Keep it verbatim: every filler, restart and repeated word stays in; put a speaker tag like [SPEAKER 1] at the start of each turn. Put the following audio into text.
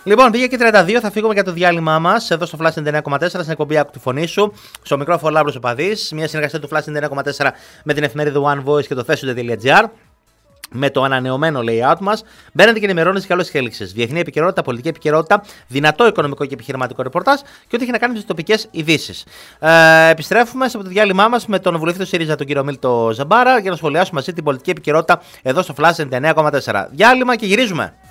[SPEAKER 1] Λοιπόν, πήγε και τριάντα δύο, θα φύγουμε για το διάλειμμά μας εδώ στο Flash ενενήντα εννέα κόμμα τέσσερα, στην εκπομπή Άκου τη Φωνή Σου, στο μικρόφωνο Λάμπρος Οπαδής, μια συνεργασία του Flash ενενήντα εννέα κόμμα τέσσερα με την εφημερίδα One Voice και το θέσουντε.gr. Με το ανανεωμένο layout μας, μπαίνετε και ενημερώνεστε για όλες τις εξέλιξεις. Διεθνή επικαιρότητα, πολιτική επικαιρότητα, δυνατό οικονομικό και επιχειρηματικό ρεπορτάζ και ό,τι έχει να κάνει με τις τοπικές ειδήσεις. Ε, επιστρέφουμε από το διάλειμμά μας με τον βουλευτή του ΣΥΡΙΖΑ, τον κύριο Μίλτο Ζαμπάρα, για να σχολιάσουμε μαζί την πολιτική επικαιρότητα εδώ στο Flash ενενήντα εννέα κόμμα τέσσερα. Διάλειμμα και γυρίζουμε.